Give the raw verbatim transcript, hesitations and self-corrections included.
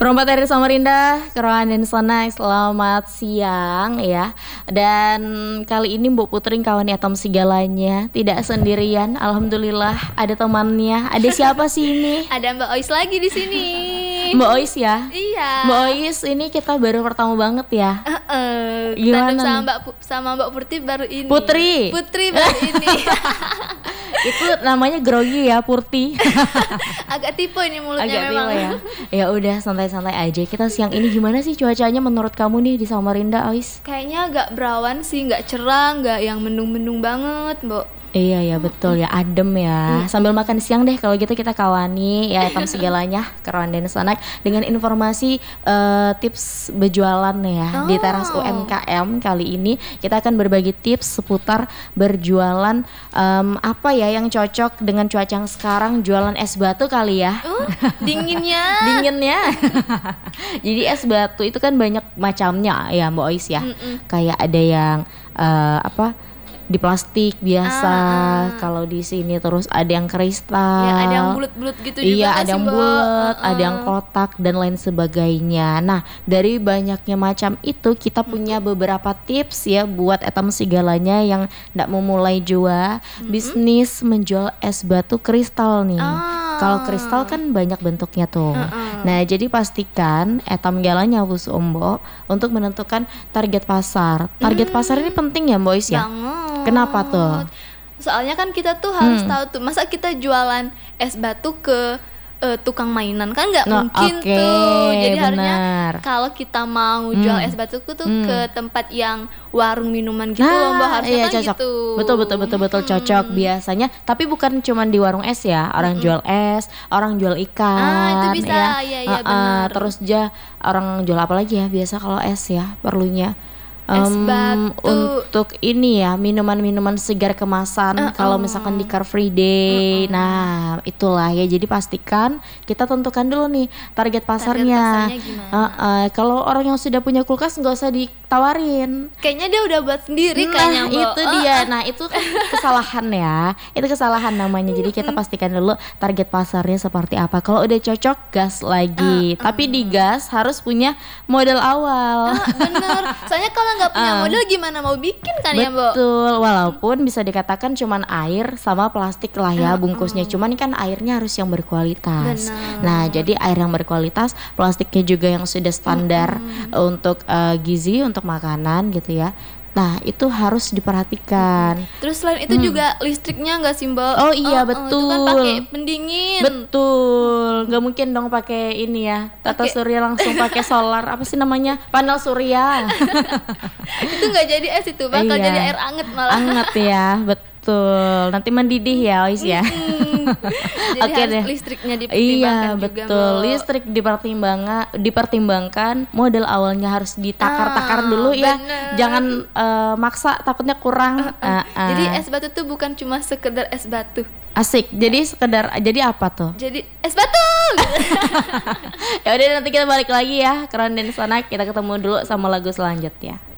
Perompak dari Samarinda, Kerohan dan Sonak, selamat siang ya. Dan kali ini Mbak Putri kawan Atom segalanya, tidak sendirian, alhamdulillah ada temannya. Ada siapa sih ini? Ada Mbak Ois lagi di sini. Mbak Ois ya? Iya. Mbak Ois ini kita baru bertemu banget ya. Uh-uh. Gimana sama nih? Mbak Pu- sama Mbak Putri baru ini. Putri. Putri baru ini. Itu namanya grogi ya, Purti. Agak tipe ini mulutnya Agak memang. tiba ya. Ya udah santai-santai aja. Kita siang ini gimana sih cuacanya menurut kamu nih di Samarinda, Ois? Kayaknya agak berawan sih, nggak cerah, nggak yang mendung-mendung banget, Mbak. Iya ya betul ya, adem ya. Sambil makan siang deh kalau gitu kita kawani ya Atom segalanya Kerohan dan Sonak dengan informasi uh, tips berjualan ya. Oh. Di teras U M K M kali ini kita akan berbagi tips seputar berjualan um, apa ya yang cocok dengan cuaca yang sekarang, jualan es batu kali ya. Uh, dinginnya. Dinginnya. Jadi es batu itu kan banyak macamnya ya Mbak Ois ya. Mm-mm. Kayak ada yang uh, apa di plastik biasa, ah, ah. Kalau di sini terus ada yang kristal, ya, ada yang bulat-bulat gitu juga. Iya, ada yang bulat, uh-uh. ada yang kotak dan lain sebagainya. Nah, dari banyaknya macam itu kita punya beberapa tips ya buat Atom segalanya yang ndak mau mulai jual mm-hmm. bisnis menjual es batu kristal nih. Ah. Kalau kristal kan banyak bentuknya tuh. Uh-uh. Nah, jadi pastikan Atom segalanya Wus Ombo untuk menentukan target pasar. Target hmm. pasar ini penting ya, Mbak Ois ya? Banget. Kenapa tuh? Soalnya kan kita tuh harus hmm. tahu tuh, masa kita jualan es batu ke uh, tukang mainan kan nggak no, mungkin okay, tuh. Jadi bener. harusnya kalau kita mau jual hmm. es batu tuh hmm. ke tempat yang warung minuman gitu nah, loh, Mbak, harusnya iya, kan cocok. gitu. Betul betul betul betul cocok hmm. biasanya. Tapi bukan cuma di warung es ya, orang hmm. jual es, orang jual ikan. Ah, itu bisa ya, ya, ya uh, uh, terus aja orang jual apa lagi ya biasa kalau es ya perlunya. Es um, batu. Untuk ini ya minuman-minuman segar kemasan uh, uh. kalau misalkan di Car Free Day. Uh, uh. Nah itulah ya, jadi pastikan kita tentukan dulu nih target pasarnya, target pasarnya uh, uh. Kalau orang yang sudah punya kulkas nggak usah ditawarin, kayaknya dia udah buat sendiri. Nah kayaknya itu uh, dia uh. Nah itu kan kesalahan ya. Itu kesalahan namanya. Jadi kita pastikan dulu target pasarnya seperti apa. Kalau udah cocok gas lagi, uh, uh. tapi di gas harus punya modal awal. uh, Bener. Soalnya kalau nggak punya uh. modal gimana mau bikin kan. Betul, ya Mbak? Betul, walaupun bisa dikatakan cuman air sama plastik lah ya uh, bungkusnya uh. Cuman kan airnya harus yang berkualitas. Bener. Nah jadi air yang berkualitas, plastiknya juga yang sudah standar uh, uh. untuk uh, gizi, untuk makanan gitu ya. Nah itu harus diperhatikan. Terus selain itu hmm. juga listriknya nggak sih Mbak? Oh iya oh, Oh, betul. itu kan pakai pendingin. Betul. Nggak mungkin dong pakai ini ya, tata pake. surya langsung pakai solar. Apa sih namanya? Panel surya. Itu nggak jadi es itu, bakal iya. jadi air anget malah. Anget ya, betul. Nanti mendidih ya Ois ya. Hmm. Jadi Oke harus deh. listriknya dipertimbangkan. Iya juga, betul. Mbak. Listrik dipertimbangkan, dipertimbangkan. Modal awalnya harus ditakar-takar ah, dulu ya. Bener. Jangan uh, maksa, takutnya kurang. Uh, uh. Uh, uh. Jadi es batu tuh bukan cuma sekedar es batu. Asik. Jadi sekedar jadi apa tuh? Jadi es batu. Ya udah nanti kita balik lagi ya Kerohan dan Sonak. Kita ketemu dulu sama lagu selanjutnya.